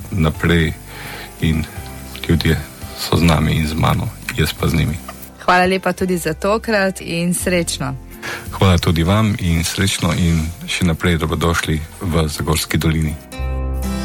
naprej in ljudje so z nami in z mano, jaz pa z njimi. Hvala lepa tudi za tokrat in srečno. Hvala tudi vam in srečno in še naprej dobrodošli v Zagorski dolini.